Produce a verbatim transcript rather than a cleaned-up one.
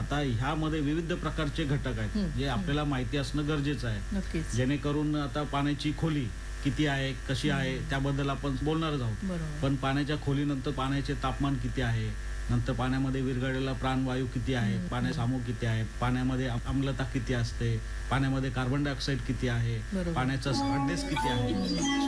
आता ह्यामध्ये विविध प्रकारचे घटक आहेत जे आपल्याला माहिती असणं गरजेचं आहे, जेणेकरून आता पाण्याची खोली किती आहे, कशी आहे त्याबद्दल आपण बोलणारच आहोत. पण पाण्याच्या खोलीनंतर पाण्याचे तापमान किती आहे, नंतर पाण्यामध्ये विरघळलेला प्राणवायू किती आहे, पाण्यात सामू किती आहे, पाण्यामध्ये आम्लता किती असते, पाण्यामध्ये कार्बन डायऑक्साईड किती आहे, पाण्याचा हार्डनेस किती आहे.